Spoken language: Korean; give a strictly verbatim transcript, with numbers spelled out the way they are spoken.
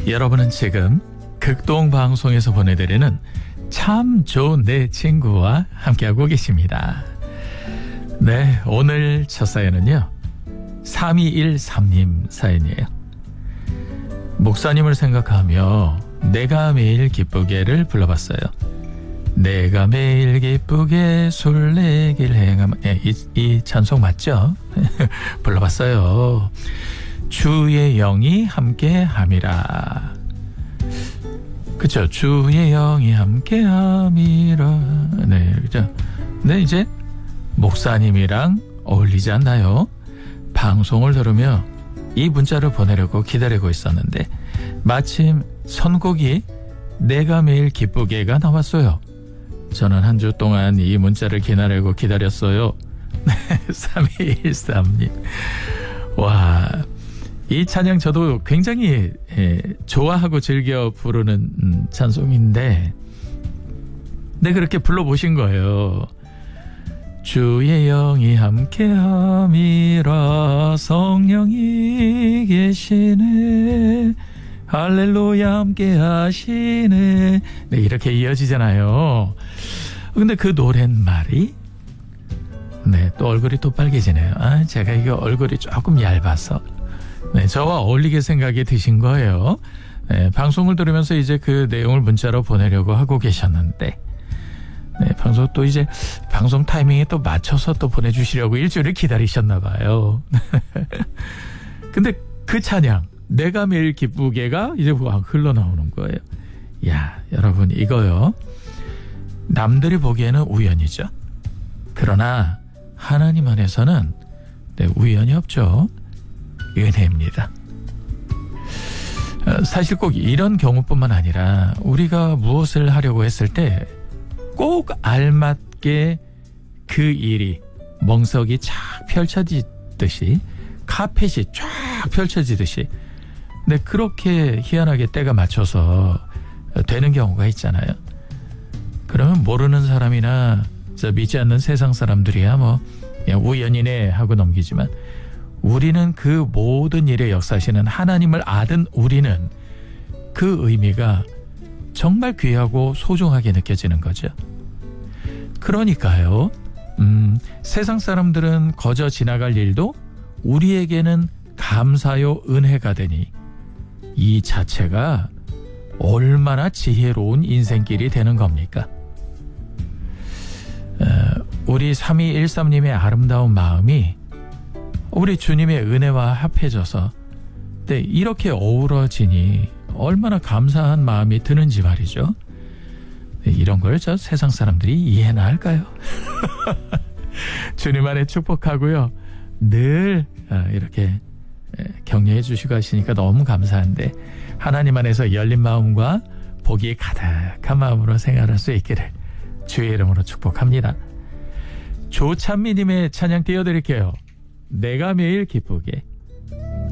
여러분은 지금 극동방송에서 보내드리는 참 좋은 내 친구와 함께하고 계십니다. 네, 오늘 첫 사연은요 삼이일삼 님 사연이에요. 목사님을 생각하며 내가 매일 기쁘게를 불러봤어요. 내가 매일 기쁘게 술래길 행함. 예, 이, 이 찬송 맞죠? 불러봤어요. 주의 영이 함께함이라. 그쵸? 주의 영이 함께함이라. 네, 그죠? 네, 이제 목사님이랑 어울리지 않나요? 방송을 들으며 이 문자를 보내려고 기다리고 있었는데 마침 선곡이 내가 매일 기쁘게가 나왔어요. 저는 한 주 동안 이 문자를 기다리고 기다렸어요. 삼이일삼 님. 와, 이 찬양 저도 굉장히 예, 좋아하고 즐겨 부르는 음, 찬송인데 네, 그렇게 불러보신 거예요. 주의 영이 함께함이라 성령이 계시네 할렐루야 함께하시네. 네, 이렇게 이어지잖아요. 근데 그 노랫말이 네, 또 얼굴이 또 빨개지네요. 아, 제가 이거 얼굴이 조금 얇아서 네, 저와 어울리게 생각이 드신 거예요. 네, 방송을 들으면서 이제 그 내용을 문자로 보내려고 하고 계셨는데 네, 방송 또 이제 방송 타이밍에 또 맞춰서 또 보내주시려고 일주일을 기다리셨나 봐요. 근데 그 찬양 내가 매일 기쁘게가 이제 흘러나오는 거예요. 야, 여러분 이거요 남들이 보기에는 우연이죠. 그러나 하나님 안에서는 네, 우연이 없죠. 은혜입니다. 사실 꼭 이런 경우뿐만 아니라 우리가 무엇을 하려고 했을 때 꼭 알맞게 그 일이 멍석이 쫙 펼쳐지듯이 카펫이 쫙 펼쳐지듯이 네, 그렇게 희한하게 때가 맞춰서 되는 경우가 있잖아요. 그러면 모르는 사람이나 믿지 않는 세상 사람들이야 뭐 그냥 우연이네 하고 넘기지만 우리는 그 모든 일에 역사하시는 하나님을 아는 우리는 그 의미가 정말 귀하고 소중하게 느껴지는 거죠. 그러니까요 음, 세상 사람들은 거저 지나갈 일도 우리에게는 감사요 은혜가 되니 이 자체가 얼마나 지혜로운 인생길이 되는 겁니까? 어, 우리 삼이일삼 님의 아름다운 마음이 우리 주님의 은혜와 합해져서 네, 이렇게 어우러지니 얼마나 감사한 마음이 드는지 말이죠. 네, 이런 걸 저 세상 사람들이 이해나 할까요? 주님 안에 축복하고요. 늘 이렇게 격려해 주시고 하시니까 너무 감사한데 하나님 안에서 열린 마음과 복이 가득한 마음으로 생활할 수 있기를 주의 이름으로 축복합니다. 조찬미님의 찬양 띄워드릴게요. 내가 매일 기쁘게.